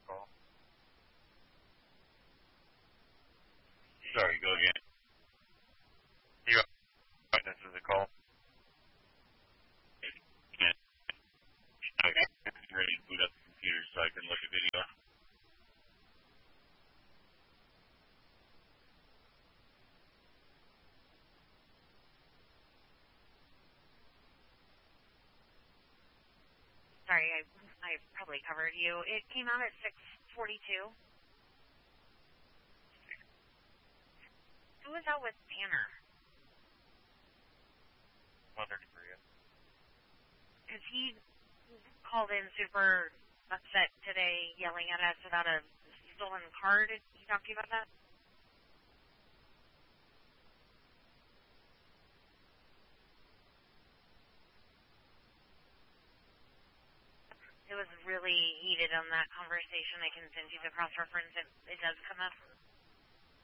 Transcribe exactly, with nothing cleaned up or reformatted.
Sorry, go again. You're right, this is a call. Yeah. Okay. I'm ready to boot up the computer so I can look at video. Sorry, I I probably covered you. It came out at six forty-two. Who was out with Tanner? Mother Korea. Because he called in super upset today, yelling at us about a stolen card. Did he talk to you about that? It was really heated on that conversation. I can send you the cross-reference if it does come up.